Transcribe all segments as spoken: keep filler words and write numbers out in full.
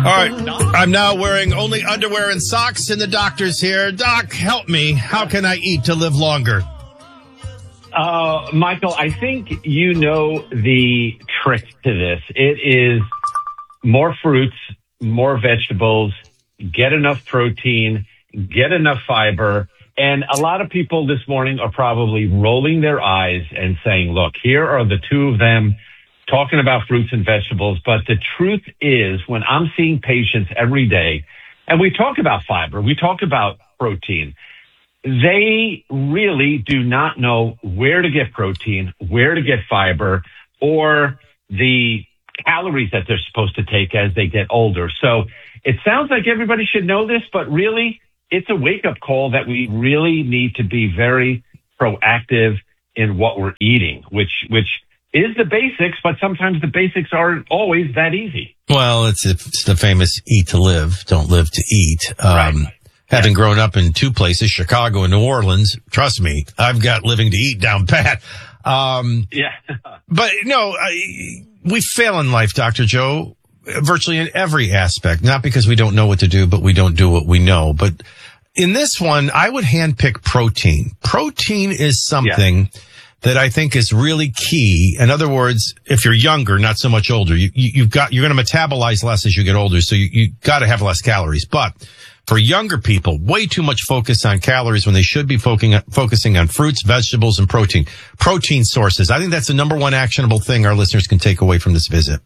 right, I'm now wearing only underwear and socks, and the doctor's here. Doc, help me. How can I eat to live longer? Uh, Michael, I think you know the trick to this. It is more fruits, more vegetables, get enough protein, get enough fiber. And a lot of people this morning are probably rolling their eyes and saying, look, here are the two of them talking about fruits and vegetables. But the truth is, when I'm seeing patients every day, and we talk about fiber, we talk about protein, they really do not know where to get protein, where to get fiber, or the calories that they're supposed to take as they get older. So it sounds like everybody should know this, but really it's a wake-up call that we really need to be very proactive in what we're eating, which which is the basics, but sometimes the basics aren't always that easy. Well, it's, it's the famous eat to live, don't live to eat. Um, right. Having yeah. grown up in two places, Chicago and New Orleans, trust me, I've got living to eat down pat. Um, yeah. But no, I, we fail in life, Doctor Joe, virtually in every aspect, not because we don't know what to do, but we don't do what we know. But in this one, I would handpick protein. Protein is something yeah. that I think is really key. In other words, if you're younger, not so much older, you, you, you've got, you're going to metabolize less as you get older. So you, you got to have less calories. But for younger people, way too much focus on calories when they should be focusing, focusing on fruits, vegetables, and protein. Protein sources. I think that's the number one actionable thing our listeners can take away from this visit.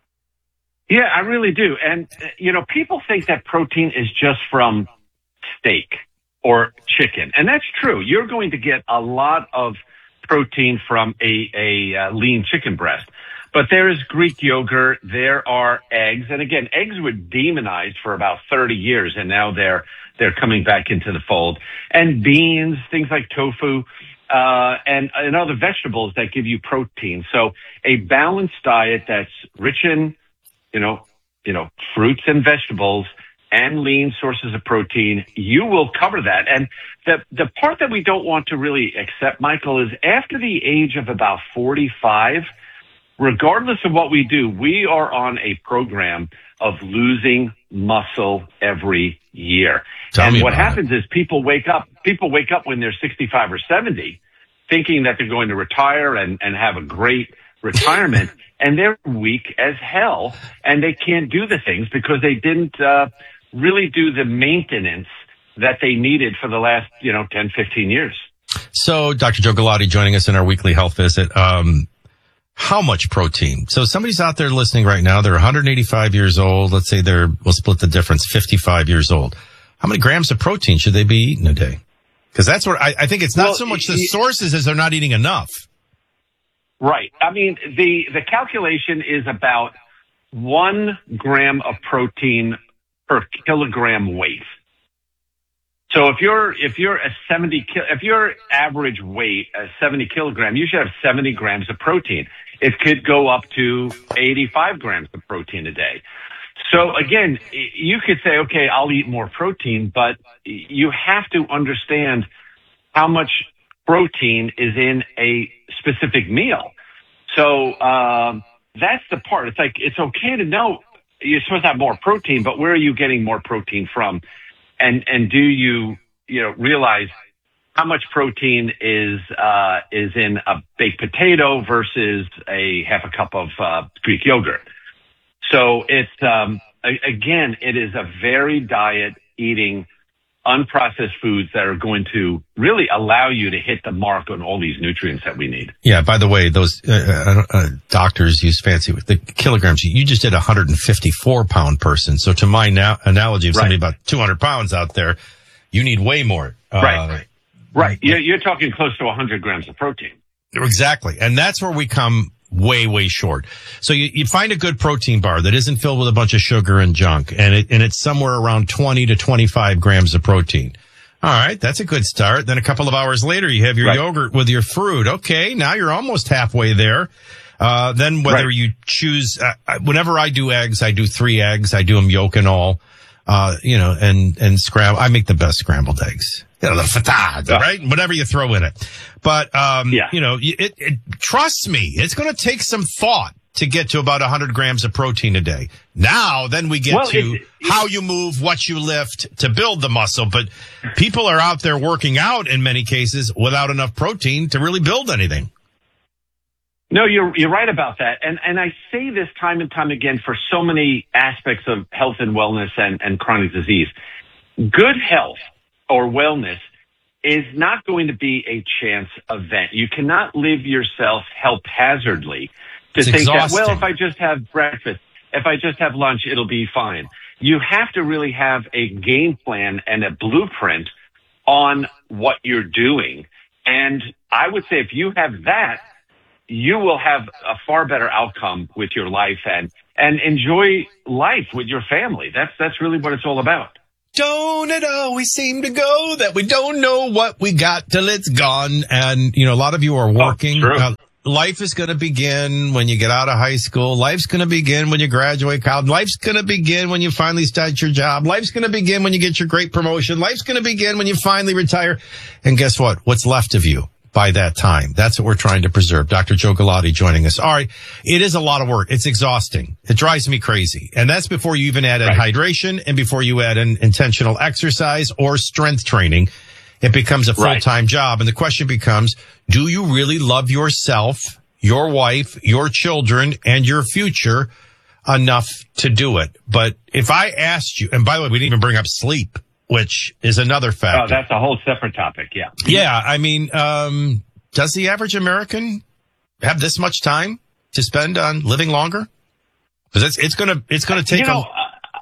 Yeah, I really do. And, you know, people think that protein is just from steak or chicken. And that's true. You're going to get a lot of protein from a, a uh, lean chicken breast. But there is Greek yogurt, there are eggs, and again, eggs were demonized for about thirty years, and now they're they're coming back into the fold. And beans, things like tofu, uh, and, and other vegetables that give you protein. So a balanced diet that's rich in, you know, you know, fruits and vegetables and lean sources of protein, you will cover that. And the the part that we don't want to really accept, Michael, is after the age of about forty-five, regardless of what we do, we are on a program of losing muscle every year. Tell and me what about happens it. is people wake up, people wake up when they're sixty-five or seventy, thinking that they're going to retire and, and have a great retirement, and they're weak as hell, and they can't do the things because they didn't uh, really do the maintenance that they needed for the last, you know, ten, fifteen years. So, Doctor Joe Galati joining us in our weekly health visit. Um, How much protein? So somebody's out there listening right now. They're one hundred eighty-five years old. Let's say they're, we'll split the difference, fifty-five years old. How many grams of protein should they be eating a day? Because that's what I, I think it's not well, so much the sources as they're not eating enough. Right. I mean, the, the calculation is about one gram of protein per kilogram weight. So if you're, if you're a seventy, if your average weight is seventy kilogram, you should have seventy grams of protein. It could go up to eighty-five grams of protein a day. So again, you could say, okay, I'll eat more protein, but you have to understand how much protein is in a specific meal. So, um, that's the part. It's like, it's okay to know you're supposed to have more protein, but where are you getting more protein from? And, and do you, you know, realize how much protein is, uh, is in a baked potato versus a half a cup of, uh, Greek yogurt? So it's, um, a, again, it is a varied diet, eating unprocessed foods that are going to really allow you to hit the mark on all these nutrients that we need. Yeah. By the way, those uh, uh, doctors use fancy with the kilograms. You just did a one hundred fifty-four pound person. So to my na- analogy of somebody right. about two hundred pounds out there, you need way more. Uh, right. Right. You're, you're talking close to one hundred grams of protein. Exactly. And that's where we come way, way short. So you, you find a good protein bar that isn't filled with a bunch of sugar and junk, and it, and it's somewhere around twenty to twenty-five grams of protein. All right. That's a good start. Then a couple of hours later, you have your right. yogurt with your fruit. Okay. Now you're almost halfway there. Uh, then whether right. you choose, uh, whenever I do eggs, I do three eggs. I do them yolk and all, uh, you know, and, and scramble. I make the best scrambled eggs. You know, the fatad, yeah. right? Whatever you throw in it. But, um, yeah. you know, it, it, trust me, it's going to take some thought to get to about one hundred grams of protein a day. Now, then we get well, to it, it, how you move, what you lift to build the muscle. But people are out there working out in many cases without enough protein to really build anything. No, you're you're right about that. And and I say this time and time again for so many aspects of health and wellness and, and chronic disease. Good health or wellness is not going to be a chance event. You cannot live yourself haphazardly to It's think exhausting. that, well, if I just have breakfast, if I just have lunch, it'll be fine. You have to really have a game plan and a blueprint on what you're doing. And I would say if you have that, you will have a far better outcome with your life and, and enjoy life with your family. That's, that's really what it's all about. Don't it always seem to go that we don't know what we got till it's gone? And, you know, a lot of you are working. Oh, true. Uh, life is going to begin when you get out of high school. Life's going to begin when you graduate college. Life's going to begin when you finally start your job. Life's going to begin when you get your great promotion. Life's going to begin when you finally retire. And guess what? What's left of you by that time? That's what we're trying to preserve. Doctor Joe Galati joining us. All right. It is a lot of work. It's exhausting. It drives me crazy. And that's before you even add in Right. hydration and before you add in intentional exercise or strength training. It becomes a full-time Right. job. And the question becomes, do you really love yourself, your wife, your children, and your future enough to do it? But if I asked you, and by the way, we didn't even bring up sleep, which is another factor. Oh, that's a whole separate topic. Yeah. Yeah, I mean, um, does the average American have this much time to spend on living longer? Because it's it's gonna it's gonna take You know, a uh,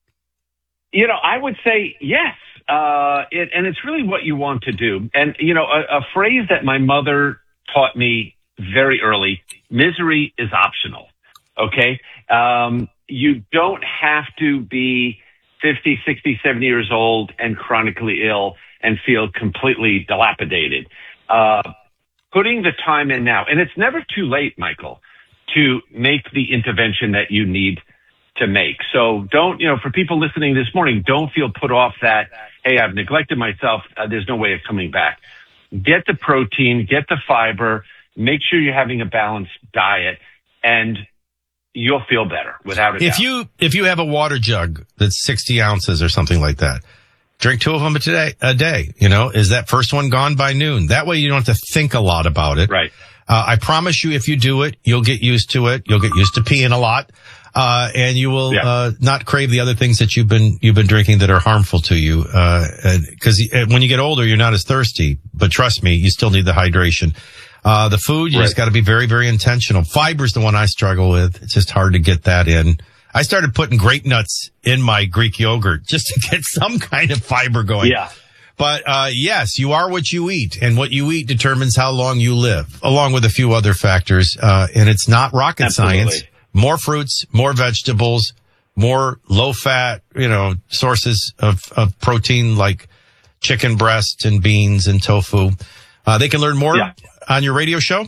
you know, I would say yes. Uh, it, and it's really what you want to do. And, you know, a, a phrase that my mother taught me very early, misery is optional. Okay. Um, you don't have to be fifty, sixty, seventy years old and chronically ill and feel completely dilapidated. Uh, putting the time in now, and it's never too late, Michael, to make the intervention that you need to make. So don't, you know, for people listening this morning, don't feel put off that, hey, I've neglected myself. Uh, there's no way of coming back. Get the protein, get the fiber, make sure you're having a balanced diet, and you'll feel better without a if doubt. you if you have a water jug that's sixty ounces or something like that, drink two of them a day. A day, you know, is that first one gone by noon? That way you don't have to think a lot about it. Right. Uh, I promise you, if you do it, you'll get used to it. You'll get used to peeing a lot. Uh, and you will, Yeah. uh, not crave the other things that you've been, you've been drinking that are harmful to you. Uh, cause when you get older, you're not as thirsty, but trust me, you still need the hydration. Uh, the food, you Right. just got to be very, very intentional. Fiber's the one I struggle with. It's just hard to get that in. I started putting grape nuts in my Greek yogurt just to get some kind of fiber going. Yeah. But, uh, yes, you are what you eat, and what you eat determines how long you live, along with a few other factors. Uh, and it's not rocket Absolutely. science. More fruits, more vegetables, more low fat, you know, sources of, of protein like chicken breast and beans and tofu. Uh, they can learn more Yeah. on your radio show.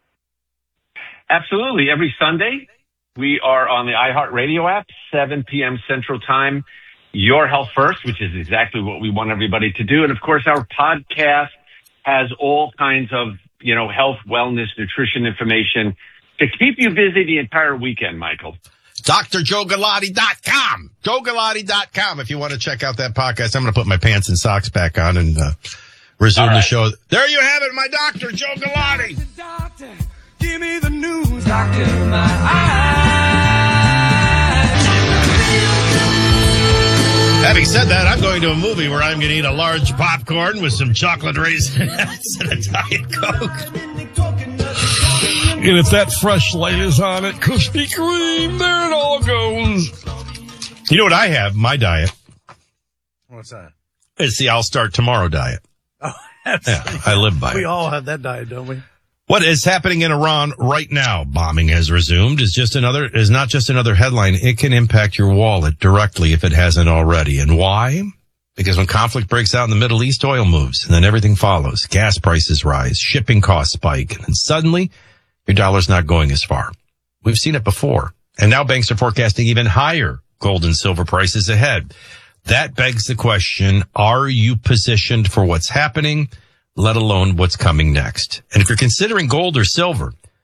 Absolutely. Every Sunday, we are on the iHeartRadio app, seven p.m. Central Time. Your Health First, which is exactly what we want everybody to do. And of course, our podcast has all kinds of, you know, health, wellness, nutrition information to keep you busy the entire weekend, Michael. D R Joe Galati dot com. Joe Galati dot com if you want to check out that podcast. I'm going to put my pants and socks back on and uh, resume All right. the show. There you have it, my doctor, Joe Galati. Doctor, give me the news, doctor, my eyes. Having said that, I'm going to a movie where I'm going to eat a large popcorn with some chocolate raisins and a Diet Coke. And if that fresh layers on it, Krispy Kreme, there it all goes. You know what I have? My diet. What's that? It's the I'll Start Tomorrow diet. Oh, that's, Yeah, I live by we it. all have that diet, don't we? What is happening in Iran right now? Bombing has resumed. Is just another is not just another headline. It can impact your wallet directly if it hasn't already. And why? Because when conflict breaks out in the Middle East, oil moves, and then everything follows. Gas prices rise, shipping costs spike, and then suddenly your dollar's not going as far. We've seen it before, and now banks are forecasting even higher gold and silver prices ahead. That begs the question: are you positioned for what's happening, let alone what's coming next? And if you're considering gold or silver,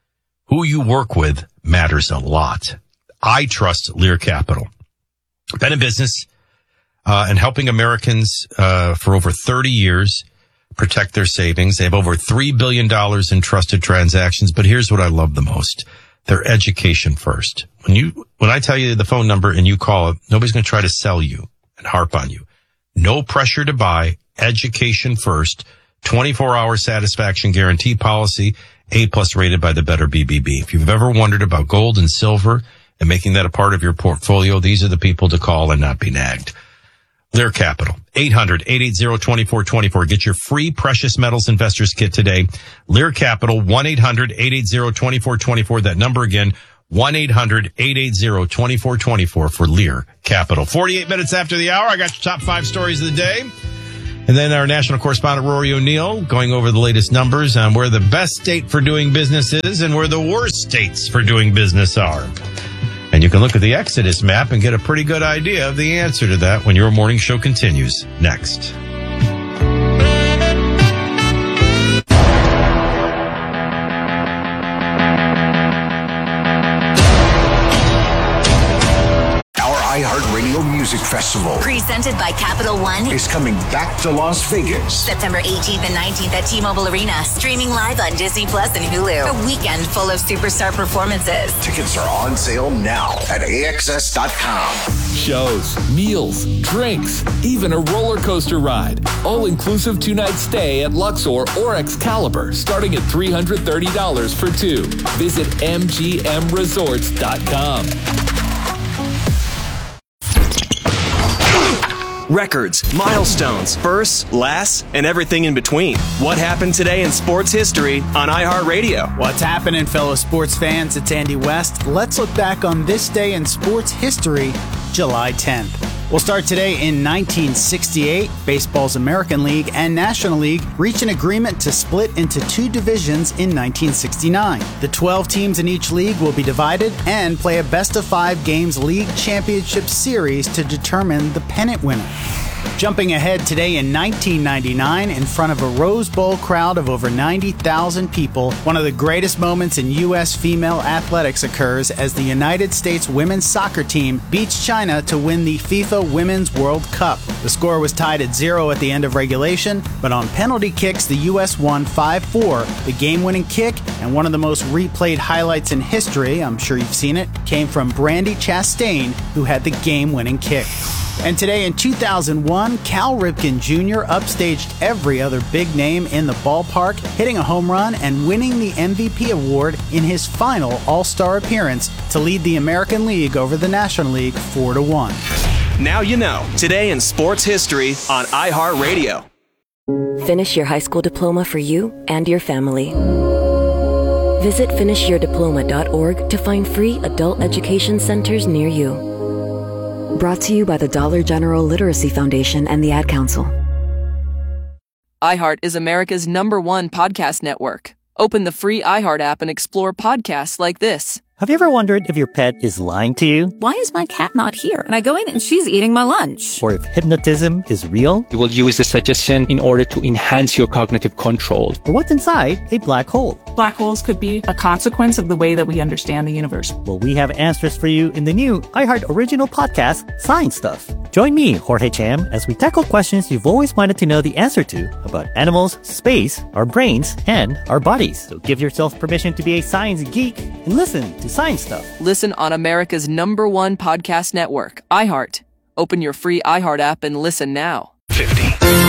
who you work with matters a lot. I trust Lear Capital. Been in business uh, and helping Americans uh, for over thirty years protect their savings. They have over three billion dollars in trusted transactions. But here's what I love the most. Their education first. When you, when I tell you the phone number and you call it, nobody's going to try to sell you and harp on you. No pressure to buy. Education first. twenty-four hour satisfaction guarantee policy. A plus rated by the Better B B B. If you've ever wondered about gold and silver and making that a part of your portfolio, these are the people to call and not be nagged. Lear Capital, eight hundred, eight eight zero, two four two four. Get your free Precious Metals Investors Kit today. Lear Capital, one eight hundred, eight eight zero, two four two four. That number again, one eight hundred, eight eight zero, two four two four for Lear Capital. forty-eight minutes after the hour, I got your top five stories of the day. And then our national correspondent, Rory O'Neill, going over the latest numbers on where the best state for doing business is and where the worst states for doing business are. And you can look at the Exodus map and get a pretty good idea of the answer to that when your morning show continues next. iHeartRadio Music Festival, presented by Capital One, is coming back to Las Vegas. September eighteenth and nineteenth at T-Mobile Arena, streaming live on Disney Plus and Hulu. A weekend full of superstar performances. Tickets are on sale now at A X S dot com. Shows, meals, drinks, even a roller coaster ride. All-inclusive two-night stay at Luxor or Excalibur, starting at three hundred thirty dollars for two. Visit M G M resorts dot com. Records, milestones, firsts, lasts, and everything in between. What happened today in sports history on iHeartRadio? What's happening, fellow sports fans? It's Andy West. Let's look back on this day in sports history, July tenth. We'll start today in nineteen sixty-eight. Baseball's American League and National League reach an agreement to split into two divisions in nineteen sixty-nine. The twelve teams in each league will be divided and play a best-of-five games league championship series to determine the pennant winner. Jumping ahead today in nineteen ninety-nine, in front of a Rose Bowl crowd of over ninety thousand people, one of the greatest moments in U S female athletics occurs as the United States women's soccer team beats China to win the FIFA Women's World Cup. The score was tied at zero at the end of regulation, but on penalty kicks, the U S won five four. The game-winning kick, and one of the most replayed highlights in history, I'm sure you've seen it, came from Brandi Chastain, who had the game-winning kick. And today in two thousand one, Cal Ripken Junior upstaged every other big name in the ballpark, hitting a home run and winning the M V P award in his final All-Star appearance to lead the American League over the National League four to one. Now you know, today in sports history on iHeartRadio. Finish your high school diploma for you and your family. Visit finish your diploma dot org to find free adult education centers near you. Brought to you by the Dollar General Literacy Foundation and the Ad Council. iHeart is America's number one podcast network. Open the free iHeart app and explore podcasts like this. Have you ever wondered if your pet is lying to you? Why is my cat not here? And I go in and she's eating my lunch. Or if hypnotism is real? You will use the suggestion in order to enhance your cognitive control. Or what's inside a black hole? Black holes could be a consequence of the way that we understand the universe. Well, we have answers for you in the new iHeart original podcast, Science Stuff. Join me, Jorge Cham, as we tackle questions you've always wanted to know the answer to about animals, space, our brains, and our bodies. So give yourself permission to be a science geek and listen to Science Stuff. Listen on America's number one podcast network, iHeart. Open your free iHeart app and listen now. fifty.